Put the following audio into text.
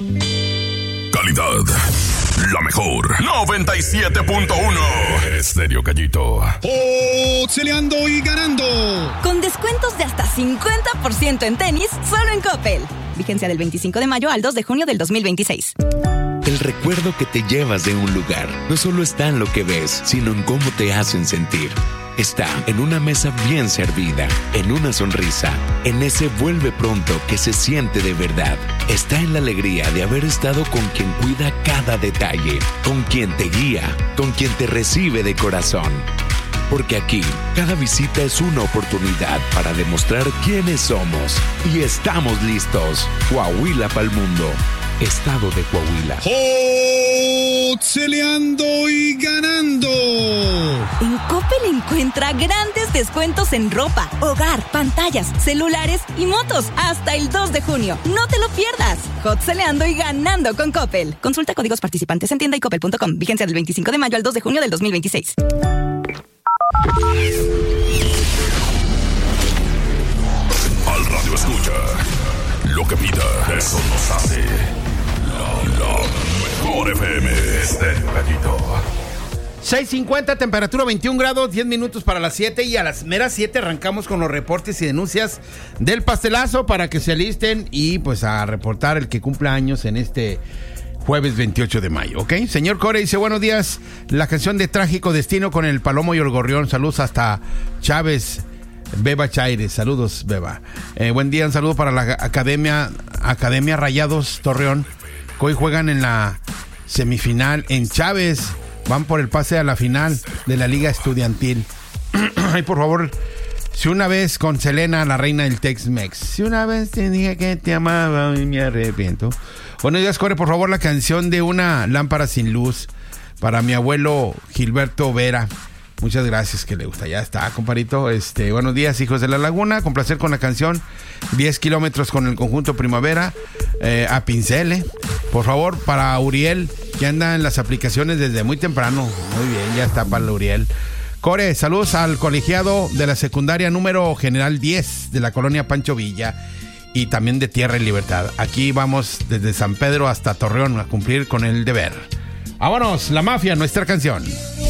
Calidad, la mejor. 97.1 Estéreo Gallito. Celeando y ganando. Con descuentos de hasta 50% en tenis, solo en Coppel. Vigencia del 25 de mayo al 2 de junio del 2026. El recuerdo que te llevas de un lugar no solo está en lo que ves, sino en cómo te hacen sentir. Está en una mesa bien servida, en una sonrisa, en ese vuelve pronto que se siente de verdad. Está en la alegría de haber estado con quien cuida cada detalle, con quien te guía, con quien te recibe de corazón. Porque aquí, cada visita es una oportunidad para demostrar quiénes somos. Y estamos listos. Coahuila pa'l mundo. Estado de Coahuila. Celeando y ganando. En Coppel encuentra grandes descuentos en ropa, hogar, pantallas, celulares y motos hasta el 2 de junio. No te lo pierdas. Celeando y ganando con Coppel. Consulta códigos participantes en tienda y coppel.com. Vigencia del 25 de mayo al 2 de junio del 2026. Al radio escucha. Lo que pida, eso nos hace. La mejor FM Estéreo Gallito. 6:50, temperatura 21 grados, 10 minutos para las 7 y a las meras 7 arrancamos con los reportes y denuncias del pastelazo para que se alisten y pues a reportar el que cumpla años en este jueves 28 de mayo, ¿ok? Señor Core dice, buenos días, la canción de Trágico Destino con el Palomo y el Gorrión, saludos hasta Chávez, Beba Chaires, saludos Beba. Buen día, un saludo para la Academia Rayados Torreón, que hoy juegan en la semifinal en Chávez. Van por el pase a la final de la Liga Estudiantil. Ay, por favor, si una vez con Selena, la reina del Tex-Mex. Si una vez te dije que te amaba y me arrepiento. Buenos días, Core, por favor, la canción de Una lámpara sin luz para mi abuelo Gilberto Vera. Muchas gracias, que le gusta. Ya está, comparito. Buenos días, hijos de la laguna. Con placer con la canción 10 kilómetros con el conjunto Primavera. A Pincele. Por favor, para Uriel, que anda en las aplicaciones desde muy temprano. Muy bien, ya está para Uriel. Core, saludos al colegiado de la secundaria número general 10 de la colonia Pancho Villa y también de Tierra y Libertad. Aquí vamos desde San Pedro hasta Torreón a cumplir con el deber. Vámonos, La Mafia, nuestra canción.